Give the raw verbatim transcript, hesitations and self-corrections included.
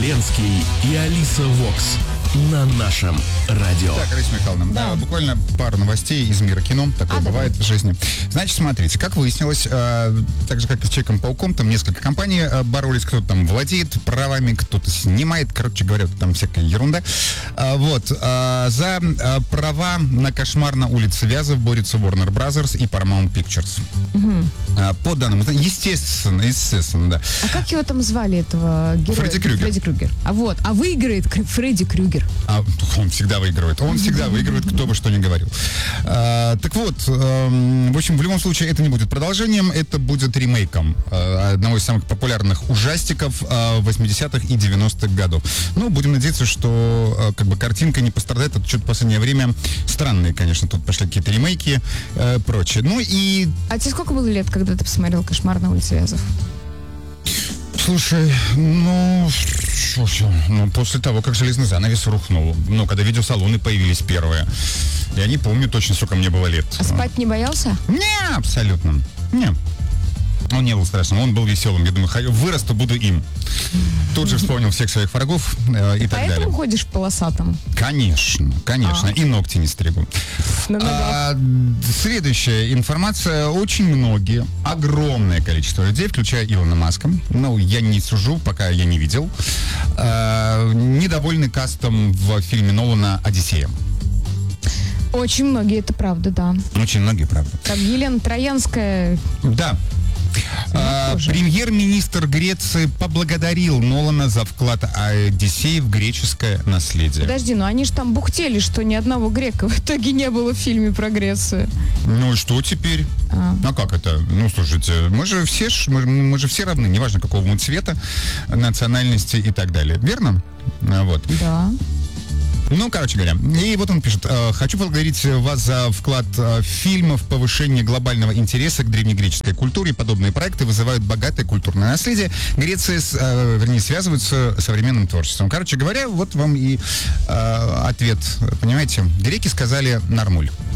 Зеленский и Алиса Вокс на нашем радио. Так, Раиса Михайловна, да. буквально пару новостей из мира кино. Такое а, бывает давай. в жизни. Значит, смотрите, как выяснилось, э, так же, как и с Человеком-пауком, там несколько компаний э, боролись, кто-то там владеет правами, кто-то снимает, короче говоря, там всякая ерунда. Э, вот, э, за э, права на «Кошмар на улице Вязов» борются Warner Brothers и Paramount Pictures. Угу. Э, по данным, естественно, естественно, да. А как его там звали, этого героя? Фредди Крюгер. Фредди Крюгер. А вот, а выиграет Фредди Крюгер. А он всегда выигрывает. Он всегда выигрывает, кто бы что ни говорил. А, так вот, э, в общем, в любом случае, это не будет продолжением, это будет ремейком э, одного из самых популярных ужастиков э, восьмидесятых и девяностых годов. Ну, будем надеяться, что э, как бы картинка не пострадает. Это что-то в последнее время странные, конечно, тут пошли какие-то ремейки э, прочее. Ну и... А тебе сколько было лет, когда ты посмотрел «Кошмар на улице Вязов»? Слушай, ну, слушай, ну, после того, как железный занавес рухнул, ну, когда видеосалоны появились первые, я не помню точно, сколько мне было лет. А спать не боялся? Не, абсолютно, не. Он не был страшным, он был веселым. Я думаю, вырасту, буду им. Тут же вспомнил всех своих врагов э, и так далее. Поэтому ходишь в полосатом? Конечно, конечно. А. И ногти не стригу. А, следующая информация. Очень многие, огромное количество людей, включая Илона Маска, ну, я не сужу, пока я не видел, а, недовольны кастом в фильме Нолана «Одиссея». Очень многие, это правда, да. Очень многие, правда. Там Елена Троянская... Да. А, премьер-министр Греции поблагодарил Нолана за вклад «Одиссеи» в греческое наследие. Подожди, ну они же там бухтели, что ни одного грека в итоге не было в фильме про Грецию. Ну и что теперь? А, а как это? Ну, слушайте, мы же все, мы, мы же все равны, неважно какого мы цвета, национальности и так далее. Верно? Вот. Да. Ну, короче говоря, и вот он пишет: «Хочу поблагодарить вас за вклад в фильм в повышение глобального интереса к древнегреческой культуре. Подобные проекты вызывают богатое культурное наследие. Греция, вернее, связывается с современным творчеством». Короче говоря, вот вам и э, ответ. Понимаете, греки сказали нормуль.